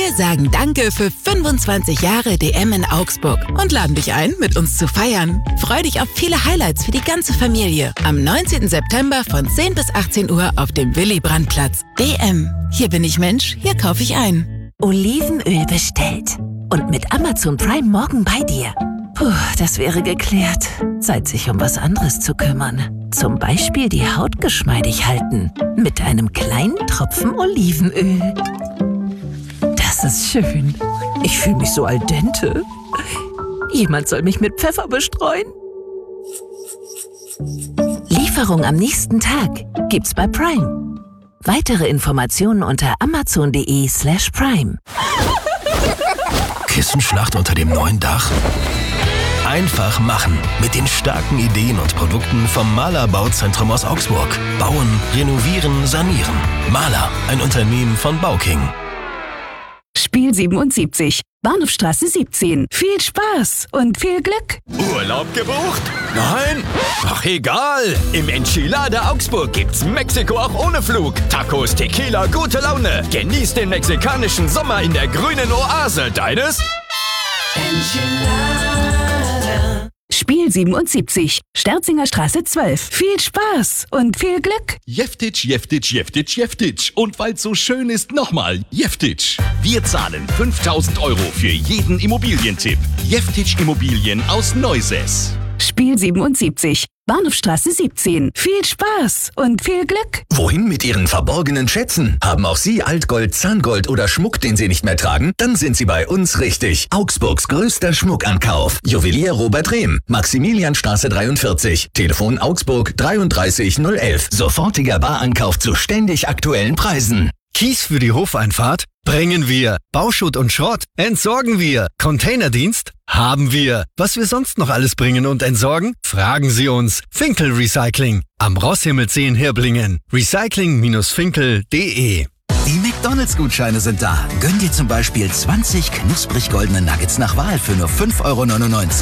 Wir sagen Danke für 25 Jahre DM in Augsburg und laden dich ein, mit uns zu feiern. Freu dich auf viele Highlights für die ganze Familie. Am 19. September von 10 bis 18 Uhr auf dem Willy-Brandt-Platz. DM. Hier bin ich Mensch, hier kaufe ich ein. Olivenöl bestellt. Und mit Amazon Prime morgen bei dir. Puh, das wäre geklärt. Zeit, sich um was anderes zu kümmern. Zum Beispiel die Haut geschmeidig halten. Mit einem kleinen Tropfen Olivenöl. Das ist schön. Ich fühle mich so al dente. Jemand soll mich mit Pfeffer bestreuen. Lieferung am nächsten Tag gibt's bei Prime. Weitere Informationen unter amazon.de/prime. Kissenschlacht unter dem neuen Dach? Einfach machen mit den starken Ideen und Produkten vom Mahler Bauzentrum aus Augsburg. Bauen, renovieren, sanieren. Mahler, ein Unternehmen von Bauking. Spiel 77, Bahnhofstraße 17. Viel Spaß und viel Glück. Urlaub gebucht? Nein? Ach egal. Im Enchilada Augsburg gibt's Mexiko auch ohne Flug. Tacos, Tequila, gute Laune. Genieß den mexikanischen Sommer in der grünen Oase deines Enchilada. Spiel 77, Sterzinger Straße 12. Viel Spaß und viel Glück. Jeftitsch, Jeftitsch, Jeftitsch, Jeftitsch. Und weil's so schön ist, nochmal Jeftitsch. Wir zahlen 5.000 € für jeden Immobilientipp. Jeftitsch Immobilien aus Neusäß. Spiel 77, Bahnhofstraße 17. Viel Spaß und viel Glück. Wohin mit Ihren verborgenen Schätzen? Haben auch Sie Altgold, Zahngold oder Schmuck, den Sie nicht mehr tragen? Dann sind Sie bei uns richtig. Augsburgs größter Schmuckankauf. Juwelier Robert Rehm. Maximilianstraße 43. Telefon Augsburg 33011. Sofortiger Barankauf zu ständig aktuellen Preisen. Kies für die Hofeinfahrt? Bringen wir. Bauschutt und Schrott? Entsorgen wir. Containerdienst? Haben wir. Was wir sonst noch alles bringen und entsorgen? Fragen Sie uns. Finkel Recycling. Am Rosshimmelsee in Hirblingen. Recycling-finkel.de. Die McDonalds-Gutscheine sind da. Gönn dir zum Beispiel 20 knusprig goldene Nuggets nach Wahl für nur 5,99 €.